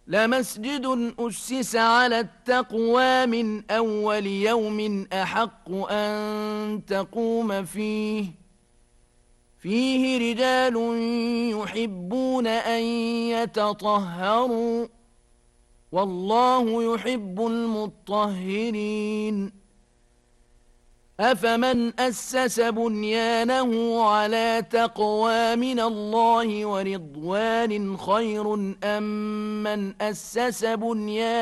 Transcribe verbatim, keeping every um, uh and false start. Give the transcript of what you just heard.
لمسجد أسس على التقوى من أول يوم أحق أن تقوم فيه فيه رجال يحبون أن يتطهروا والله يحب المطهرين أفمن أسس بنيانه على تقوى من الله ورضوان خير أم من أسس بنيانه